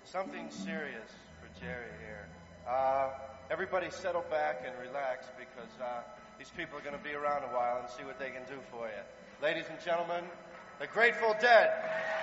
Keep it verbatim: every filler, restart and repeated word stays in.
something serious for Jerry here. Uh, everybody settle back and relax because uh, these people are going to be around a while and see what they can do for you. Ladies and gentlemen, the Grateful Dead.